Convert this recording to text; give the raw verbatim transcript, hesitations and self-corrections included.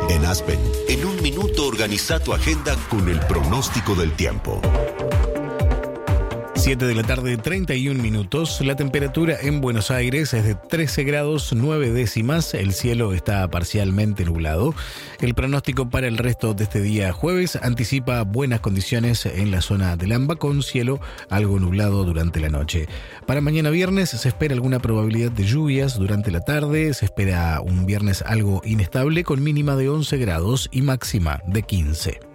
En Aspen, en un minuto organiza tu agenda con el pronóstico del tiempo. siete de la tarde, treinta y un minutos. La temperatura en Buenos Aires es de trece grados nueve décimas. El cielo está parcialmente nublado. El pronóstico para el resto de este día jueves anticipa buenas condiciones en la zona del AMBA, con cielo algo nublado durante la noche. Para mañana viernes se espera alguna probabilidad de lluvias durante la tarde. Se espera un viernes algo inestable, con mínima de once grados y máxima de quince.